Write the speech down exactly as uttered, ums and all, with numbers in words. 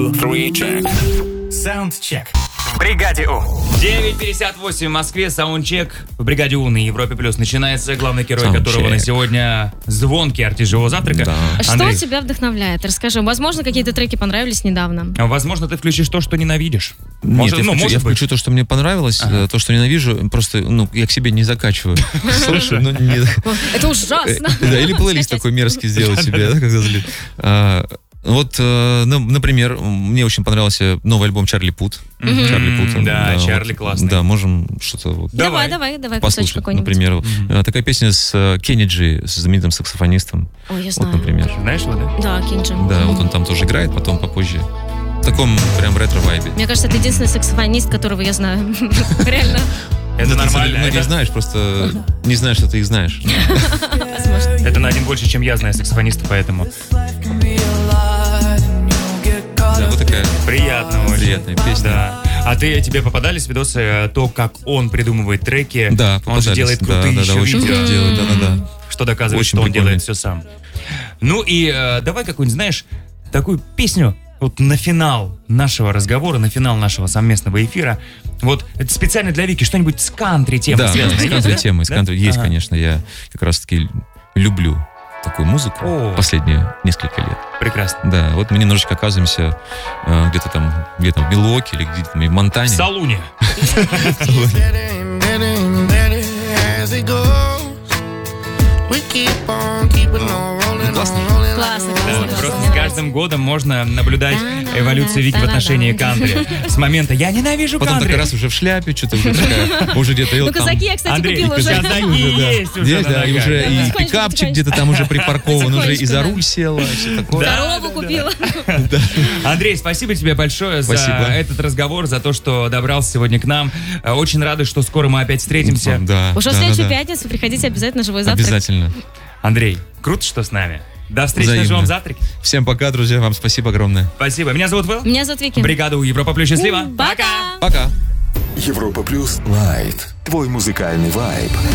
Three-check. Саундчек. В бригаде У. девять пятьдесят восемь в Москве. Саундчек в бригаде У на Европе Плюс начинается. Главный герой Soundcheck. которого на сегодня звонкий артист живого завтрака. Да. Что Андрей, тебя вдохновляет? Расскажи. Возможно, какие-то треки понравились недавно. возможно, ты включишь то, что ненавидишь. Нет, Может, я, ну, включу, может я быть. включу то, что мне понравилось, Ага. э, то, что ненавижу, просто, ну, я к себе не закачиваю. Слышу, но не... Это ужасно. Да, или плейлист такой мерзкий сделать себе, да, когда злит. А, Вот, э, ну, например, мне очень понравился новый альбом Чарли Пут. Мгм. Чарли Пут. Да, Чарли вот, классный. Да, можем что-то вот Давай, давай, давай кусочек послушать, какой-нибудь. например. Мгм. Э, Такая песня с э, Кенни Джи, с знаменитым саксофонистом. Ой, я Вот, знаю. например. Знаешь его, да? Да, Кинджи. Да, вот он там тоже играет, потом попозже. В таком прям ретро-вайбе. Мне кажется, это единственный саксофонист, которого я знаю. Реально. Это Ну, ты, нормально. многие Это, знаешь, просто не знаешь, что ты их знаешь. Возможно. это на один больше, чем я знаю саксофониста, поэтому Да, вот такая приятно очень. приятная песня. Да. А ты, тебе попадались видосы, э, то, как он придумывает треки? Да, Он же попадались. делает Да, крутые да, да, еще очень видео. круто делает, да-да-да. Что доказывает, Очень что он прикольно. делает все сам. Ну и э, давай какую-нибудь, знаешь, такую песню вот на финал нашего разговора, на финал нашего совместного эфира. Вот это специально для Вики, что-нибудь с кантри темой Да, связано. с есть, кантри да? темой, с Да? кантри есть, Ага. конечно. Я как раз-таки люблю такую музыку О. последние несколько лет. Прекрасно. Да, вот мы немножечко оказываемся э, где-то там, где-то в Милуоке или где-то там и в В Монтане. салуне. Ну, классно. Классно, Да, классно, просто классно. с каждым годом можно наблюдать эволюцию Вики в отношении кантри. С момента «я ненавижу Потом кантри». такой раз уже в шляпе, что-то уже такая, уже где-то Ну, там... казаки я, кстати, Андрей, купила уже. казаки есть уже Здесь, на да, и ногах. уже Да, и потихонечку, пикапчик потихонечку. где-то там уже припаркован, уже и за Потихонечку, руль села, и все такое. Да. Корову купила. Андрей, спасибо тебе большое Спасибо. за этот разговор, за то, что добрался сегодня к нам. Э, Очень рады, что скоро мы опять встретимся. Да, Уже в да, следующую да, да. пятницу приходите обязательно на живой завтрак. Обязательно. Андрей, круто, что с нами. До встречи на Взаимно. живом завтраке. Всем пока, друзья, вам спасибо огромное. Спасибо. Меня зовут Вэл. Меня зовут Вики. Бригада У Европа Плюс. Счастливо. Пока. Пока. Европа Плюс Лайт. Твой музыкальный вайб.